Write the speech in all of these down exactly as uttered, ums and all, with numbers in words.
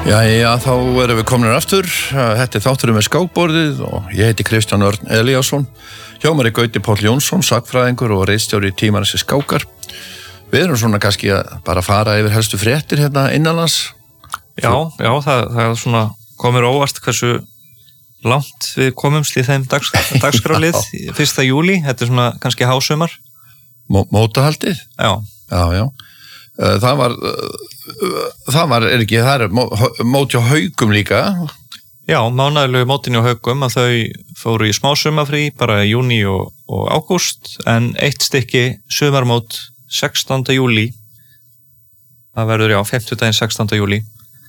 Jæja, þá erum við komin aftur. Þetta er þátturinn með skákborðið og ég heiti Kristján Örn Elíasson. Hjá mér er Gauti Páll Jónsson, sagnfræðingur og ritstjóri Tímarins skákar. Við erum svona kannski að bara fara yfir helstu fréttir hérna innanlands. Já, já, það, það er svona komir óvart hversu langt við komumst í þeim dags, dagskrálið fyrsta júlí. Þetta er svona kannski hásumar. Mó, mótahaldið? Já. Já, já. Það var, það var, er ekki, það er móti á Haugum líka. Já, mánaðilegu mótin á Haugum að þau fóru í smá sumafrí bara í júní og, og ágúst, en eitt stykki sumarmót sextánda júlí. Það verður, já, fimmtudaginn sextánda júlí.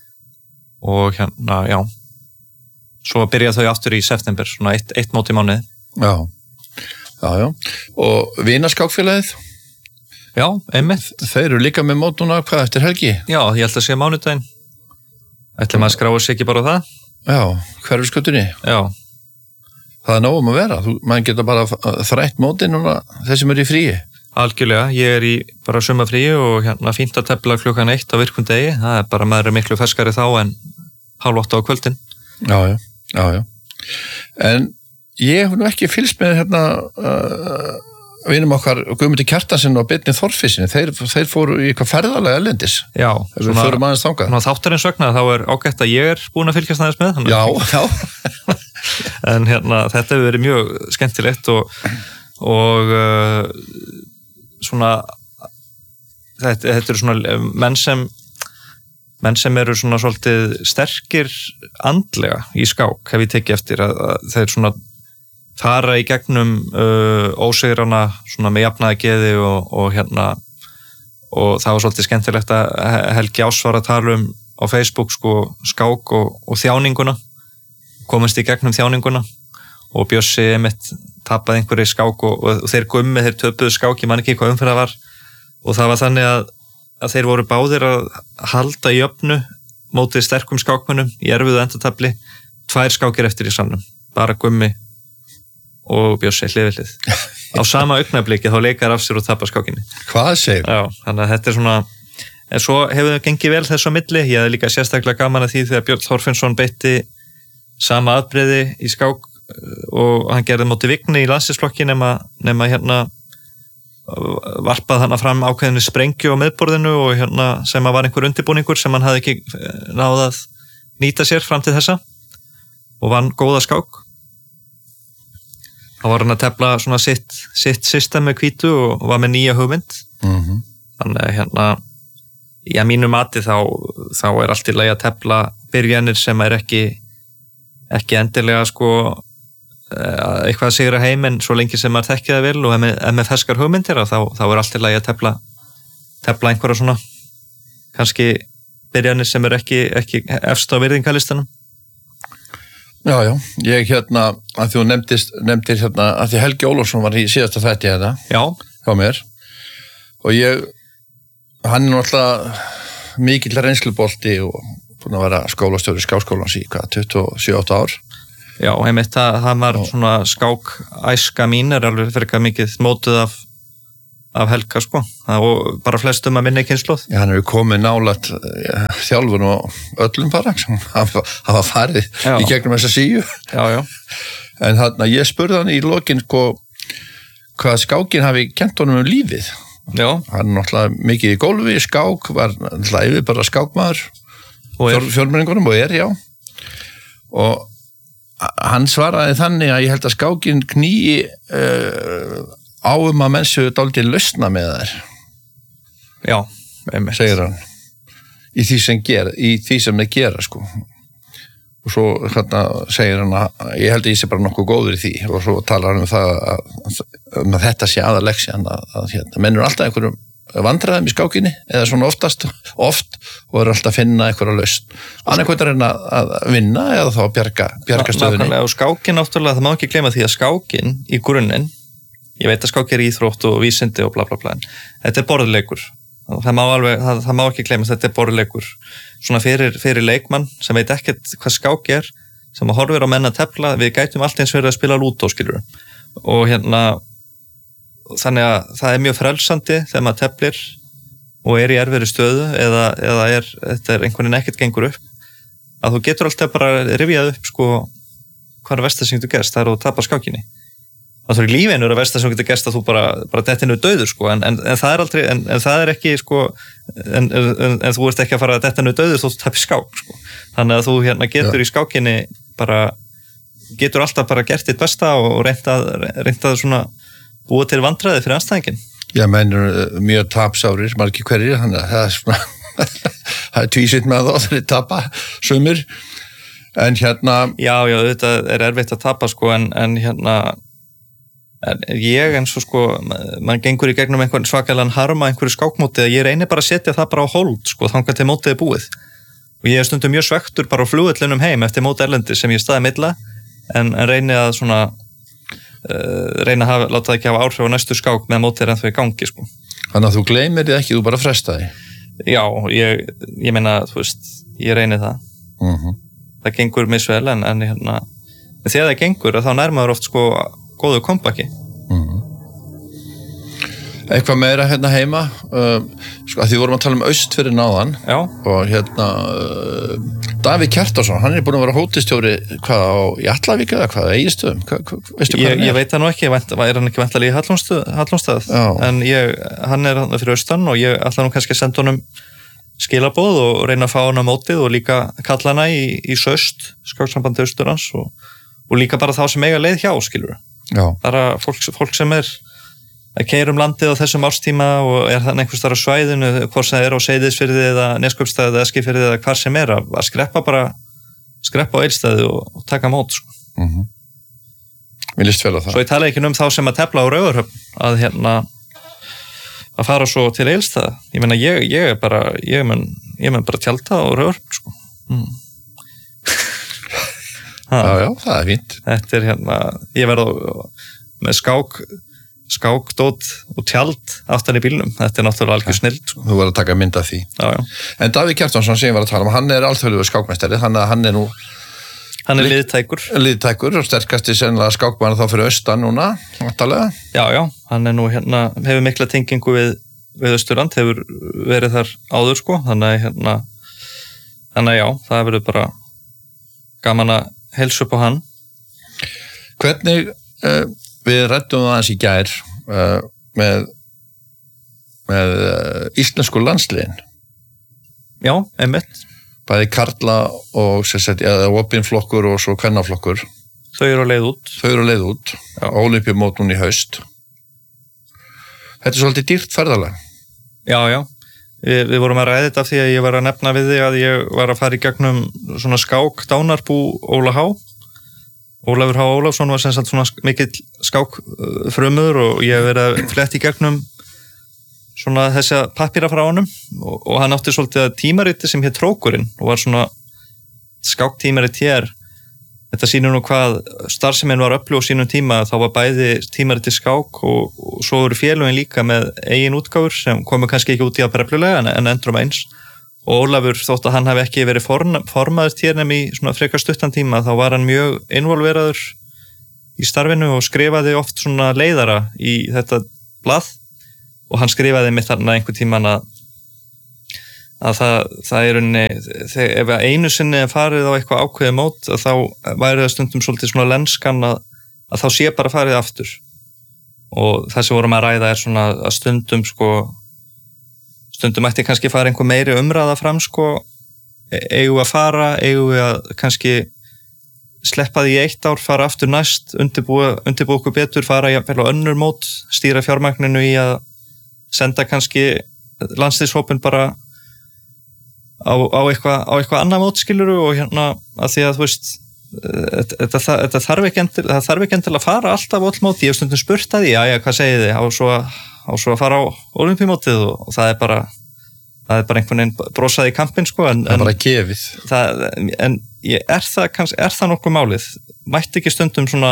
Og hérna, já, svo byrja þau aftur í september, svona eitt, eitt mót í mánuði. Já, já, já. Og vinaskákfélagið? Já, einmitt. Þeir eru líka með mót núna, hvað eftir helgi? Já, ég held að sé mánudaginn. Ætlum að skráa sig ekki bara á það? Já, hverfisgötunni? Já. Það er nóg um að vera. Þú, maður geta bara þrætt móti núna, þeir sem eru í fríi. Algjörlega, ég er í bara sumafríi og hérna fínt að tefla klukkan eitt á virkum degi. Það er bara, maður er miklu ferskari þá en hálf átta á kvöldin. Já, já, já, já. En ég hef nú ekki fylgst með hérna... Uh, vinum okkar Guðmundur Kjartansson og Birni Þorfisinni, þeir, þeir fóru í eitthvað ferðalega erlendis. Já, svona, svona þáttarins vegna, þá er ágætt að ég er búin að fylgjast aðeins með. Já, já. En hérna, þetta hefur verið mjög skemmtilegt og, og uh, svona, þetta, þetta eru svona menn sem, menn sem eru svona svolítið sterkir andlega í skák, hef ég tekið eftir að, að þeir svona fara í gegnum uh, ósigrana svona með jafnaði geði og, og hérna og það var svolítið skemmtilegt að Helgi Ás var að tala um á Facebook sko skák og, og þjáninguna, komast í gegnum þjáninguna og Bjössi einmitt tapaði einhverju skák og, og, og þeir gummi, þeir töpuðu skák, ég man ekki hvað umferð það var og það var þannig að, að þeir voru báðir að halda í jöfnu mótið sterkum skákmönnum í erfiðu endatabli, tvær skákir eftir í salnum, bara gummi og Bjössi hlifillið. Á sama augnabliki þá leikar af sér og tapar skákinni. Hvað segir? Já, þannig að þetta er svona, en svo hefur það gengið vel þessu á milli, ég hef líka sérstaklega gaman að því þegar Björn Þorfinnsson beitti sama afbrigði í skák og hann gerði móti Vigni í landsliðsflokki nema, nema hérna varpað hana fram ákveðinni sprengju á miðborðinu og hérna sem að var einhver undirbúningur sem hann hafði ekki náð að nýta sér fram til þessa og vann góða skák. Þá var hann að tefla svona sitt, sitt system með hvítu og var með nýja hugmynd. Mm-hmm. Þannig að hérna, í að mínu mati þá, þá er allt í lagi að tefla byrjanir sem er ekki, ekki endilega sko eitthvað að sigra heim en svo lengi sem maður þekkja það vel og er með, er með ferskar hugmyndir þá, þá er allt í lagi að tefla, tefla einhverja svona kannski byrjanir sem er ekki, ekki efst á virðingalistanum. Já, já, ég hérna, að þú nefndist, nefndir hérna, að því Helgi Ólafsson var í síðasta þætti hérna, já, hjá mér, og ég, hann er náttúrulega mikill reynslubolti og búin að vera skólastjóri skákskólans í hvað, tuttugu og sjö til átta ár. Já, einmitt, það, það var svona skák æska mín er alveg fyrir eitthvað mikið mótuð af af Helga sko, og bara flestum að minni kynslóð. Já, hann er komið nálægt ja, þjálfun og öllum bara, hann var farið já. Í gegnum þessa síu. Já, já. En þannig að ég spurði hann í lokin sko, hvað skákin hafi kent honum um lífið. Já. Hann er náttúrulega mikið í gólfi, skák, var náttúrulega yfir bara skákmaður, fjölmenningunum og er, já. Og hann svaraði þannig að ég held að skákin knýi uh, áum að menn séu dálítið lausna með þær. Já, einmitt. Segir hann. Í því sem gera, í því sem þeir gera, sko. Og svo hérna segir hann að ég held að ég sé bara nokkuð góður í því og svo talar hann um það að, að, að þetta sé aðaleksjan að, að hérna, menn eru alltaf einhverjum vandræðum í skákinni eða svona oftast, oft og eru alltaf að finna einhverja lausn. Annarkvæmt er hann að vinna eða þá að bjarga, bjarga stöðunni. Nákvæmlega, og skákin náttúrulega, það má ekki gleyma því að skákin í grunninn, ég veit að skák er íþrótt og vísindi og bla bla bla, þetta er borðleikur. Það má, alveg, það, það má ekki gleyma að þetta er borðleikur. Svona fyrir, fyrir leikmann sem veit ekkert hvað skák er, sem að horfir á menn að tefla, við gætum allt eins verið að spila lúdó, skilur. Og hérna, þannig að það er mjög frelsandi þegar maður teflir og er í erfiðri stöðu eða, eða er, þetta er einhvern veginn ekkert gengur upp. að þú getur alltaf bara rifjað upp sko hvað er versta sem getur gerst, það er að tapa skákinni. Það er lífinu er að versta sem getur gerst að þú bara, bara dettinu döður sko, en, en, en það er aldrei, en, en það er ekki sko, en, en, en þú ert ekki að fara að dettinu döður þó þú tapir skák sko. Þannig að þú hérna getur ja. Í skákinni bara, getur alltaf bara gert þitt besta og reyndað, reyndað svona búa til vandræði fyrir anstæðingin. Já, menn eru mjög tapsárir, margir hverjir, þannig að það er svona, það er tvísitt með þá þegar þið tapa sumir, en hérna... Já, já, þetta er erfitt að tapa sko, en, en hérna, en ég eins og sko, mann gengur í gegnum einhvern svakalega harma einhverju skákmóti, að ég reyni bara að setja það bara á hold sko, þangað til mótið er búið. Og ég er stundum mjög svektur bara á flugvellinum heim eftir móti erlendi sem ég staði milla, en, en reyni að svona, uh, reyni að hafa, láta það ekki hafa áhrif á næstu skák með mótið er ennþá í gangi sko. Þannig að þú gleymir þið ekki, þú bara frestaði. Já, ég, ég meina, þú veist, ég reyni það. Mhm. Það gengur misvel, en, en hérna, þegar það gengur, þá nær maður oft sko góðu kompaki. Mm-hmm. Eitthvað meira hérna heima, uh, sko, að því vorum að tala um Austfirði náðan. Já. Og hérna, uh, Davíð Kjartason, hann er búin að vera hótelstjóri, hvað, á Jallavík eða hvað, Egilsstöðum, hvað, hvað, veistu hvað ég, hann er? Ég veit það nú ekki, vant, er hann ekki vantilega í Hallónstað, en ég, hann er fyrir austan og ég ætla nú kannski að senda honum skilabóð og reyna að fá hana mótið og líka kalla hana í, í söst, skáksambandi austurans og, og líka bara þá sem eiga leið hjá, skilur. Já. Það er fólk, fólk sem er að keyra um landið á þessum árstíma og er þannig einhvers þar á svæðinu, hvort sem það er á Seyðisfirði eða Neskaupstað eða Eskifirði eða hvar sem er, að skreppa bara, skreppa á Egilsstaði og, og taka mót, sko. Mhm. Mér líst vel á það. Svo ég tala ekki um þá sem að tefla á Raufarhöfn, að hérna, að fara svo til Egilsstaða. Ég meina, ég, ég er bara, ég mun, ég mun bara tjálta á Raufarhöfn, sko. Mm. Já, já, það er fínt. Þetta er hérna, ég verð með skák, skákdót og tjald aftan í bílnum. Þetta er náttúrulega algjör snill, sko. Þú verður að taka mynd af því. Já, já. En Davíð Kjartansson sem ég var að tala um, hann er alþjóðlegur skákmeistari, þannig að hann er nú Hann er liðtækur. Liðtækur og sterkasti sennilega skákmaður þá fyrir austan núna, náttúrulega. Já, já, hann er nú hérna, hefur mikla tengingu við, við Austurland, hefur verið þar áður, sko, þannig að hérna, þannig að já, það verður bara gaman að heilsa upp á hann. Hvernig, uh, við ræddum það aðeins í gær uh, með, með uh, íslensku landsliðin. Já, einmitt. Bæði karla og sérsett, eða opinflokkur og svo kvennaflokkur. Þau eru á leið út. Þau eru á leið út. Ólympíumót núna í haust. Þetta er svolítið dýrt ferðalag. Já, já. Við, við vorum að ræða þetta af því að ég var að nefna við þig að ég var að fara í gegnum svona skák dánarbú Óla H. Ólafur H. Ólafsson var sem sagt svona mikill skákfrömmur og ég hef verið að fletta í gegnum svona þessa pappíra frá honum og, og hann átti svolítið tímariti sem hér Trókurinn og var svona skáktímarit hér. Þetta sýnir nú hvað starfseminn var öflug á sínum tíma, þá var bæði tímariti skák og, og svo eru félögin líka með eigin útgáfur sem komu kannski ekki út í að breflulega en, en endur um eins. Og Ólafur þótt að hann hafi ekki verið form, formaður hér nefn í svona frekar stuttan tíma, þá var hann mjög involveraður í starfinu og skrifaði oft svona leiðara í þetta blað. Og hann skrifaði mitt þarna einhver tíman að, að það, það er unni, þegar, ef einu sinni er farið á eitthvað ákveðið mót, þá væri það stundum svolítið svona lenskan að, að þá sé bara farið aftur. Og það sem vorum að ræða er svona að stundum sko, stundum ætti kannski fara einhver meiri umræða fram sko, eigum við að fara, eigum við að kannski sleppa því í eitt ár, fara aftur næst, undirbúa, undirbúa okkur betur, fara jafnvel á önnur mót, stýra fjármagninu í að senda kannski landsliðshópinn bara á, á eitthvað á eitthvað annað mótskiluru og hérna að því að þú veist þetta, þetta þarf ekki endilega, það þarf ekki endilega að fara alltaf á öll mót, ég hef stundum spurt að því já, já, hvað segið þið, á svo, á svo að fara á Ólympíumótið og, og það er bara það er bara einhvern veginn brosað í kampinn sko, en, það er bara gefið það, en ég, er það kannski, er það nokkuð málið mætti ekki stundum svona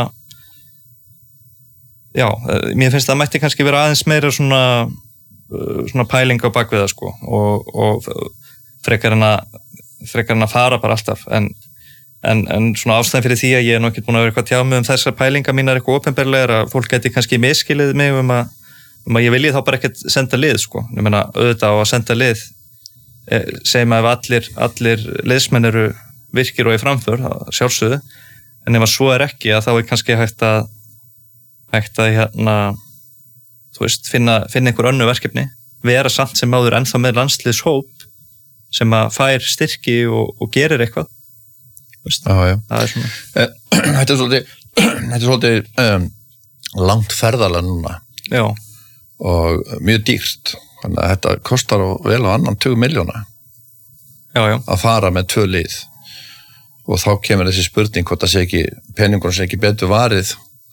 já, mér finnst það mætti kannski vera aðeins meira svona svona pæling á bakviða sko og, og frekar en að frekar en að fara bara alltaf en, en, en svona ástæðan fyrir því að ég er nú ekki búin að vera eitthvað tjá mig um þessar pælingar mínar eitthvað opinberlega að fólk geti kannski miskilið mig um að, um að ég vilji þá bara ekkert senda lið sko, ég meina auðvitað á að senda lið segjum að ef allir, allir liðsmenn eru virkir og í framför, sjálfsögðu, en ef að svo er ekki að þá er kannski hægt að hægt að hérna þú veist, finna, finna einhver önnu verkefni, vera samt sem áður ennþá með landsliðshóp sem að fær styrki og, og gerir eitthvað. Veist, já, já. Það er svona. Þetta er svolítið, þetta er svolítið um, langt ferðalega núna. Já. Og mjög dýrt. Þannig að þetta kostar vel á annan tuttugu milljóna já, já. Að fara með tvö lið. Og þá kemur þessi spurning hvort það sé ekki, peningur sé ekki betur varið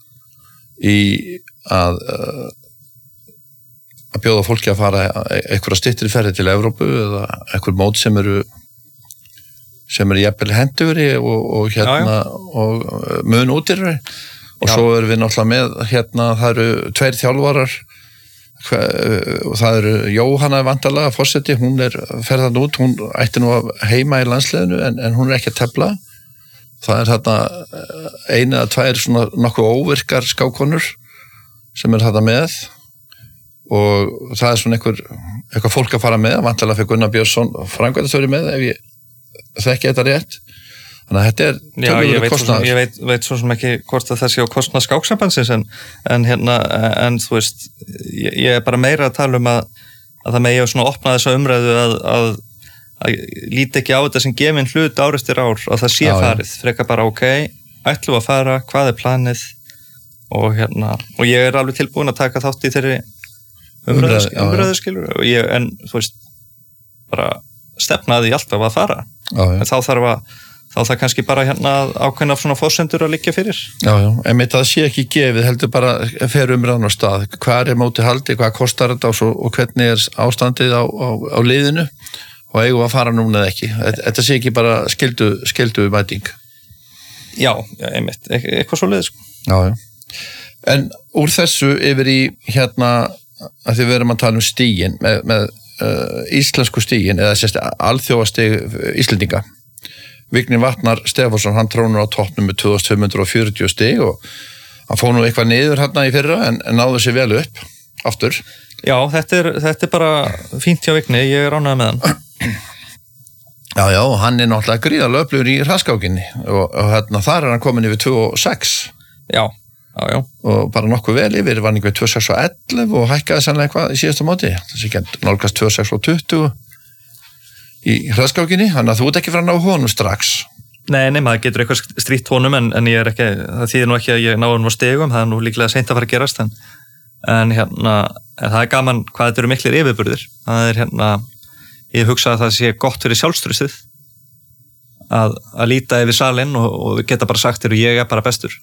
í að uh, að bjóða fólki að fara einhverja styttri ferði til Evrópu eða einhver mót sem eru sem eru jafnvel hendugri og, og hérna já, já. Og mun útirri og já. Svo erum við náttúrulega með hérna, það eru tveir þjálfarar og það eru Jóhanna vantarlega forseti, hún er ferðan út, hún ætti nú að heima í landsliðinu en, en hún er ekki að tefla. Það er þarna eina eða tvær svona nokkuð óvirkar skákonur sem er þarna með og það er svona einhver eitthvað fólk að fara með, vantarlega fyrir Gunnar Björnsson framkvæmdastjóri með ef ég þekki þetta rétt. Þannig að þetta er Já, ég veit, svo, ég veit, veit svo sem ekki hvort að það sé á kostnað skáksambandsins en, en hérna, en þú veist ég, ég er bara meira að tala um að, að það megi að svona opna þessa umræðu að, að, að líti ekki á þetta sem gefin hlut áristir ár og það sé já, farið, ja. Frekar bara ok, ætlum að fara, hvað er planið og hérna, og ég er alveg tilbúin að taka þátt í þeirri umræðu, umræðu skilur og ég, en þú veist bara stefnaði alltaf að fara já, ja. En þá þarf að þá það kannski bara hérna ákveðna svona fórsendur að liggja fyrir. Já, já, en mitt að það sé ekki gefið, heldur bara fer umræðan á stað. Hvað er móti haldi, hvað kostar þetta og, svo, og hvernig er ástandið á, á, á liðinu og eigum að fara núna eða ekki. Þetta sé ekki bara skildu, skildu mæting. Já, já, einmitt, e eitthvað svo leiðis. Já, já. En úr þessu yfir í hérna, að því við erum að tala um stígin, með, með uh, íslensku stígin, eða sérst alþjóðastig Íslendinga. Vignir Vatnar Stefánsson, hann trónur á toppnum með tvö þúsund fimm hundruð og fjörutíu stig og hann fór nú eitthvað niður hérna í fyrra en, en náði sér vel upp, aftur. Já, þetta er, þetta er bara fínt hjá Vigni, ég er ánægður með hann. Já, já, hann er náttúrulega gríðarlega öflugur í hraðskákinni og, og hérna þar er hann komin yfir tvö og sex. Já, já, já. Og bara nokkuð vel yfir, var hann yfir tvö sex og ellefu og hækkaði sannlega eitthvað í síðasta móti. Það sé ekki nálgast tvö sex og tuttugu. Í hraðskákinni, þannig að þú ert ekki frá að ná honum strax. Nei, nei, maður getur eitthvað strítt honum en, en ég er ekki, það þýðir nú ekki að ég ná honum á stigum, það er nú líklega seint að fara að gerast en, en hérna, en það er gaman hvað þetta eru miklir yfirburðir. Það er hérna, ég hugsa að það sé gott fyrir sjálfstraustið að, að líta yfir salinn og, og geta bara sagt þér og ég er bara bestur.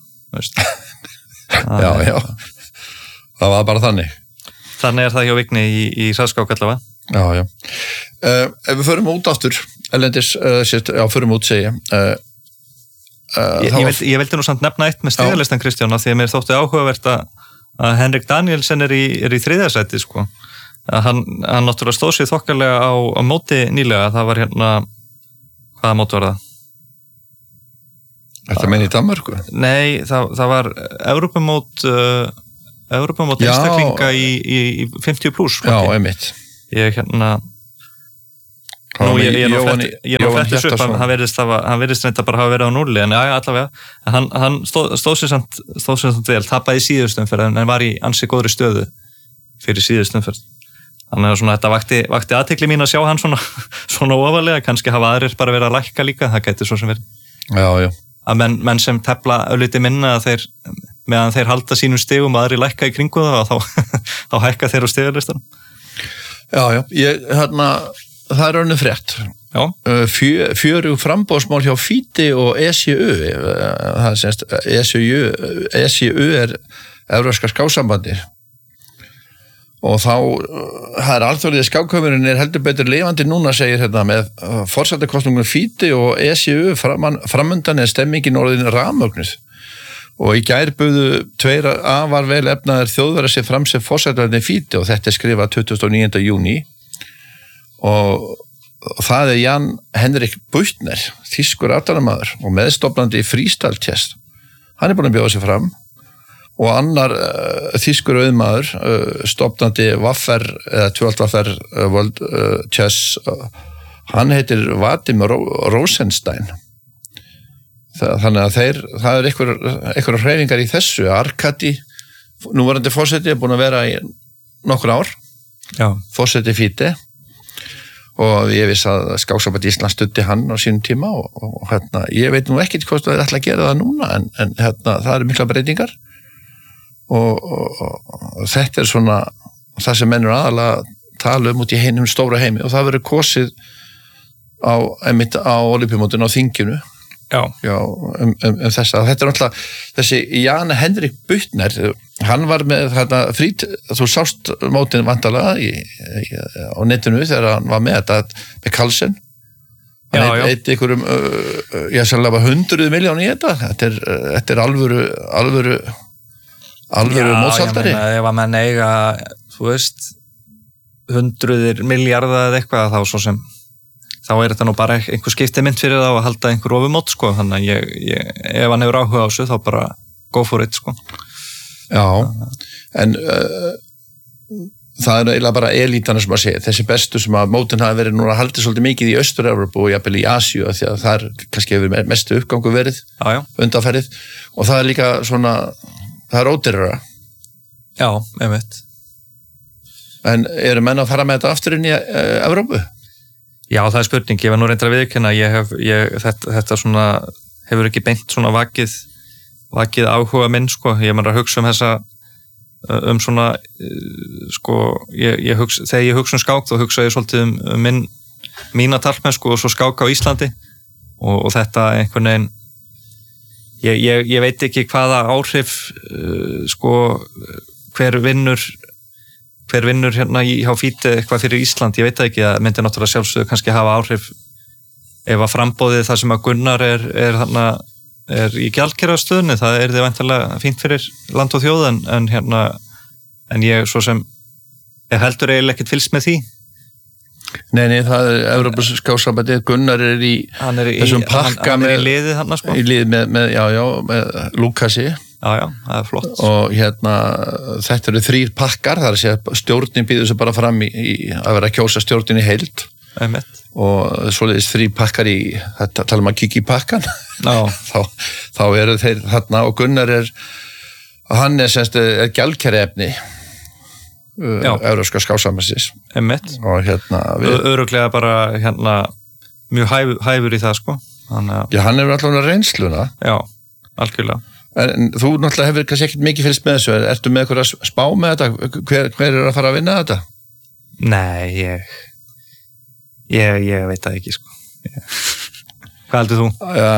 Já, já, það var bara þannig. Þannig er það hjá Vigni í, í hraðskák allavega. Já, já. Uh, ef við förum út aftur, ellendis, uh, sérst, já, förum út segja. Uh, uh, ég, ég, vildi, ég vildi nú samt nefna eitt með stigalistan Kristján af því að mér þótti áhugavert að, að Henrik Danielsen er í, er í þriðjasæti, sko. Að hann, hann náttúrulega stóð sér þokkalega á, á móti nýlega, það var hérna, hvaða mót var það? Þetta meina í Danmörku? Nei, það, það var Evrópumót, uh, Evrópumót einstaklinga í, í, í fimmtíu pluss. Já, einmitt. Ég hérna nú ég, ég er nú flettis upp hann, hann verðist reynda bara hafa verið á núli en já, já, allavega hann, hann stóð, stóð sér samt stóð sér samt vel, tapaði í síðustumferð en var í ansi góðri stöðu fyrir síðustumferð þannig að svona, þetta vakti, vakti athygli mín að sjá hann svona, svona ofalega, kannski hafa aðrir bara verið að lækka líka, það gæti svo sem verið já, já. Að menn, menn sem tefla ölliti minna að þeir meðan þeir halda sínum stigum að aðrir lækka í kringu það og þá, þá hækka þeir á stigalistanum. Já, já, ég, hérna, það er önnur frétt. Já. Fjö, fjörug frambóðsmál hjá Fíti og E C U. Það er semst, E C U, E C U er Evrópska skáksambandir. Og þá, það er alþjóðlega skákhöfurinn er heldur betur lifandi núna, segir hérna, með forsættakostningum Fíti og E C U framan, framundan er stemmingin orðin ramögnuð. Og í gær buðu tveir afar vel efnaðir þjóðverðar sér fram sem forsættarnir Fíti og þetta er skrifað tuttugasta og níunda júní og, og það er Jan Henrik Butner, þýskur aðdánamaður og meðstofnandi í Freestyle Chess. Hann er búin að bjóða sér fram og annar uh, þýskur auðmaður, uh, stofnandi Waffer, eða tvöfalt Waffer uh, World uh, Chess, uh, hann heitir Vadim Rosenstein það, þannig að þeir, það er einhver, einhver hreyfingar í þessu. Arkadi, núverandi forseti, er búin að vera í nokkur ár, Já. forseti Fide, og ég viss að Skáksamband Íslands studdi hann á sínum tíma og, og hérna, ég veit nú ekkert hvort það er ætla að gera það núna, en, en hérna, það eru mikla breytingar og, og, og þetta er svona það sem mennur aðalega tala um út í heinum stóra heimi, og það verður kosið á, einmitt á Ólympíumótinu á þinginu. Já. Já, um, um, um þessa. Þetta er náttúrulega, þessi Jan Henrik Butner, hann var með þetta frít, þú sást mótin vandalega í, í, á netinu þegar hann var með þetta, með Carlsen. Já, hann já. eitt ykkur um, uh, ég sérlega hundruð miljón í þetta, þetta er, uh, þetta er alvöru, alvöru, alvöru mótsaldari. Já, ég meina, ef að menn eiga, þú veist, hundruðir milljarða eða eitthvað, þá svo sem þá er þetta nú bara einhver skipti mynd fyrir það að halda einhver ofumót, sko, þannig að ég, ég, ef hann hefur áhuga á þessu, þá bara go for it, sko. Já, en uh, það er eiginlega bara elítana sem að segja, þessi bestu sem að mótin hafi verið núna haldið svolítið mikið í Austur-Evrópu og jafnvel í Asíu, því að það er kannski hefur mestu uppgangu verið, já, já. undanferðið, og það er líka svona, það er ódýrara. Já, einmitt. En eru menn að fara með þetta aftur inn í uh, Evrópu? Já, það er spurning, ég var nú reyndar að viðurkenna, ég hef, ég, þetta, þetta svona, hefur ekki beint svona vakið, vakið áhuga minn, sko, ég maður að hugsa um þessa, um svona, sko, ég, ég hugsa, þegar ég hugsa um skák, þá hugsa ég svolítið um, um minn, mína talmennsku og svo skák á Íslandi, og, og þetta einhvern veginn, ég, ég, ég veit ekki hvaða áhrif, uh, sko, hver vinnur, hver vinnur hérna í hjá Fide eitthvað fyrir Ísland, ég veit það ekki, að myndi náttúrulega sjálfsögðu kannski hafa áhrif ef að frambóðið það sem að Gunnar er, er, hana, er í gjaldkerfastöðunni, það er þið væntanlega fínt fyrir land og þjóð, en, en hérna en ég svo sem ég heldur eiginlega ekkert fylgst með því. Nei, nei, það er Evrópus skáksambandið, Gunnar er í, er í þessum pakka hann, hann með, er í liðið hann, sko. í liðið með, með, já, já, með Lukasi. Já, já, það er flott. Og hérna, þetta eru þrýr pakkar, það er að segja, stjórnin býður sig bara fram í, í að vera að kjósa stjórnin í heild. Einmitt. Og svoleiðis þrýr pakkar í, þetta talum að kiki pakkan, þá, þá eru þeir þarna, og Gunnar er, hann er semst, er gjaldkeri efni, Evrópska skáksambandsins. Einmitt. Og hérna, við... Örugglega bara, hérna, mjög hæf, hæfur í það, sko. Þannig að... Já, hann hefur allavega reynsluna. Já, algjörlega. En þú náttúrulega hefur kannski ekkert mikið fylgst með þessu, ertu með eitthvað að spá með þetta, hver, hver er að fara að vinna þetta? Nei, ég ég, ég veit það ekki, sko. Ég... Hvað heldur þú?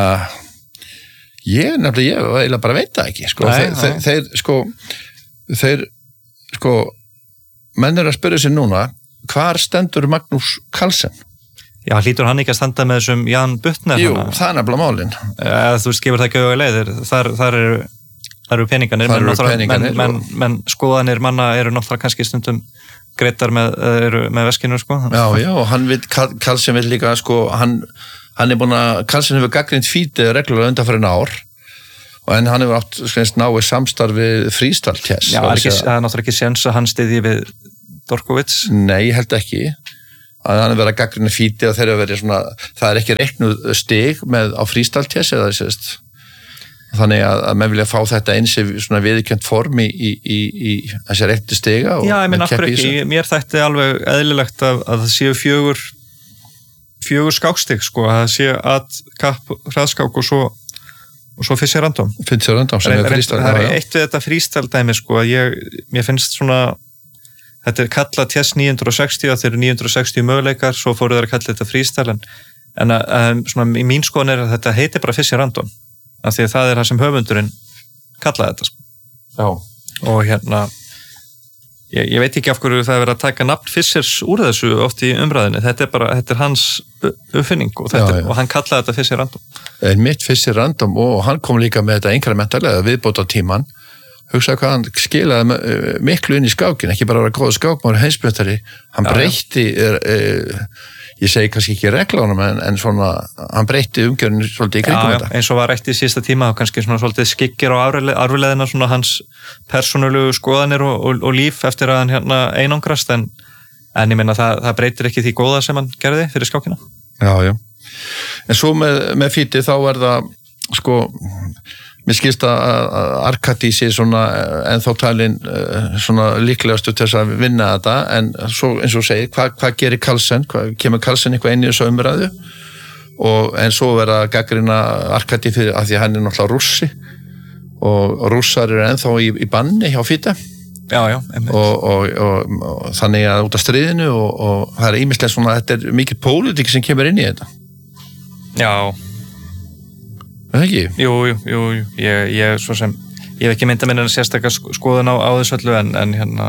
Já, ég nefnilega, ég eiginlega bara veit það ekki, sko. Nei, þeir, þeir, þeir, sko, þeir, sko, menn er að spyrja sér núna, hvar stendur Magnús Carlsen? Já, hlýtur hann ekki að standa með þessum Jan Butner? Jú, hana? það er nefnilega málin. Eða, þú veist, gefur það ekki auðvitað leiðir. Þar, þar eru, eru peninganir. Þar eru peninganir. Menn, menn, menn skoðanir manna eru náttúrulega kannski stundum greitar með, eru með veskinu, sko. Já, já, og hann vil, Carlsen vil líka, sko, hann, hann er búin að, Carlsen hefur gagnrýnt Fide reglulega undanfarin ár, en hann hefur átt, sko, náið samstarfi freestyle chess. Já, það er, er náttúrulega ekki séns að hann styðji við Dorkovits. Nei, ég held ekki. Að hann er verið að gagnrýna Fide og þeir eru verið svona, það er ekki reiknuð stig með á freestyle chess eða þess þannig að, að menn vilja fá þetta eins í svona viðurkennt form í, í, í, í þessi réttu stiga. Já, ég minn akkur ekki, mér þætti alveg eðlilegt að, að það séu fjögur fjögur skákstig, sko, að það séu að kapp, hraðskák og svo og svo fyrst sér random. Fyrst sér random sem er freestyle. Það er eitt við þetta freestyle dæmi, sko, að ég, mér finnst svona þetta er kallað T S níu hundruð og sextíu, það eru níu hundruð og sextíu möguleikar, svo fóru þeir að kalla þetta freestyle, en, en að, svona, í mín skoðun er að þetta heitir bara Fischer Random, af því að það er það sem höfundurinn kallaði þetta, sko. Já. Og hérna, ég, ég veit ekki af hverju það er verið að taka nafn Fischers úr þessu oft í umræðinni, þetta er bara, þetta er hans uppfinning og, þetta, já, já. Og hann kallaði þetta Fischer Random. En mitt Fischer Random, og hann kom líka með þetta inkrementalega viðbót á tíman, hugsaði hvað hann skilaði miklu inn í skákin, ekki bara að vera góð skákmáður heimsbjöntari, hann já, breytti er, er, ég segi kannski ekki reglánum, en, en svona hann breytti umgjörinu svolítið í kringum þetta. Eins og var rætt í sísta tíma, þá kannski svona svolítið skikkir á arfleðina, svona hans persónulegu skoðanir og, og, og líf eftir að hann hérna einangrast, en, en ég minna það, það breytir ekki því góða sem hann gerði fyrir skákina. Já, já. En svo með, með Fide þá er það sko mér skilst að Arkadís er svona ennþá talin svona líklegastu til þess að vinna þetta en svo eins og segir, hvað hva gerir Carlsen, hvað kemur Carlsen eitthvað inn í þessu umræðu og en svo verða að gaggrina Arkadí fyrir að því að hann er náttúrulega rússi og, og rússar eru ennþá í, í banni hjá FIDE já, já, og, og, og, og þannig að út af stríðinu og, og það er ýmislegt svona, þetta er mikið pólitík sem kemur inn í þetta. Já. Er það ekki? Jú, jú, jú, jú. Ég, ég svo sem, ég hef ekki myndað minna sérstakar skoðun á, á þessu öllu en, en hérna,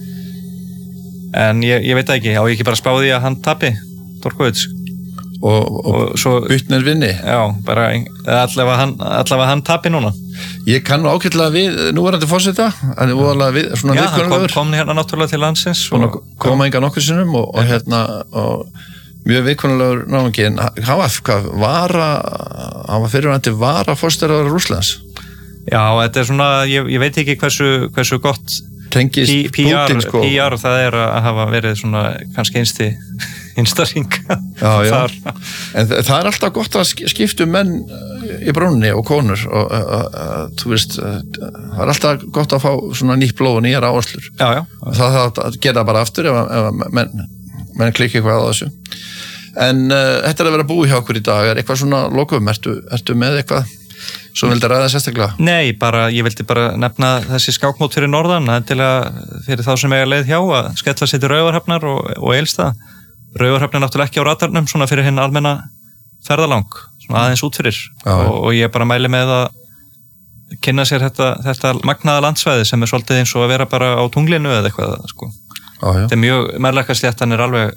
en ég, ég veit það ekki, á ég ekki bara spáði að hann tapi, Dorkovits. Og, og, og svo Butner vinni. Já, bara allavega hann, allavega hann tapi núna. Ég kann nú ágætlega við núverandi forseta, hann er voðalega við, svona já, hann kom, kom, kom hérna náttúrulega til landsins. Og koma enga nokkur sinnum og, og hérna, og mjög viðkunnalegur náungi, en hann var, hvað, vara, hann var fyrirvændi vara fórstjóri Rússlands. Já, þetta er svona, ég, ég veit ekki hversu, hversu gott tengist P R, Putin, sko. P R það er að hafa verið svona, kannski einsti, einsta hring. Já, já, en það er alltaf gott að skipta um menn í brúnni og konur og, og þú veist, það er alltaf gott að fá svona nýtt blóð og nýjar áherslur. Já, já. Það þarf að gera bara aftur ef, ef menn, menn klikki eitthvað á þessu. En uh, þetta er að vera búið hjá okkur í dag, er eitthvað svona lokum, ertu, ertu með eitthvað svo vildi ræða sérstaklega? Nei, bara, ég vildi bara nefna þessi skákmót fyrir norðan, til að fyrir þá sem eiga leið hjá að skella sér til Raufarhafnar og, og Egilsstaða. Raufarhöfn er náttúrulega ekki á radarnum svona fyrir hinn almenna ferðalang svona aðeins út fyrir og, og ég bara mæli með að kynna sér þetta, þetta magnaða landsvæði sem er svolítið eins og að vera bara á tunglinu eða eitthvað sko. Já, já. Þetta er mjög, Melrakkasléttan er alveg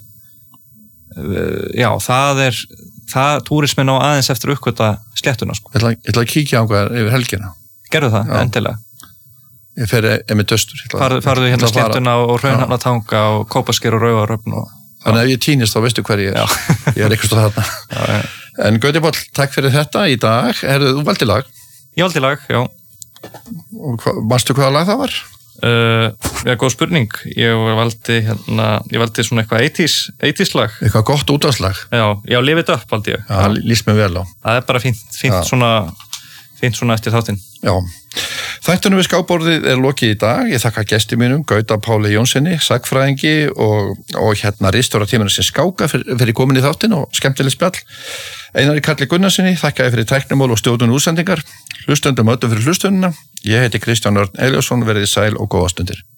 já, það er það, túrismin á aðeins eftir að uppgöta sléttuna sko. Ég ætla, ég ætla að kíkja á hvað yfir helgina. Gerðu það, já. Endilega. Ég fer einmitt austur. Farðu, farðu hérna sléttuna og Hraunhafnatanga og Kópasker og Raufarhöfn og þannig að ef ég týnist þá veistu hver ég er. Ég er eitthvað stóð þarna. Já, já. En Gauti Páll, takk fyrir þetta í dag. Herðu, þú valdi lag? Ég valdi lag, já. Og hva, manstu hvaða lag það var? Uh, já, góð spurning. Ég valdi hérna, ég valdi svona eitthvað eighties lag. Eitthvað gott útvarslag. Já, já, Live It Up valdi ég. Já, líst mér vel á. Það er bara fínt, fínt svona, fínt svona eftir þáttinn. Já. Þættunum við skákborðið er lokið í dag. Ég þakka gesti mínum, Gauta Páli Jónssoni, sagfræðingi og, og hérna ritstjóra tímanu sem skáka fyrir, fyrir komin í þáttinn og skemmtileg spjall. Einari Karli Gunnarssoni, þakka ég fyrir tæknimál og stjórnun útsendingar. Hlustendum öllum fyrir hlustunina. Ég heiti Kristján Örn Elíasson, verið sæl og góða stundir.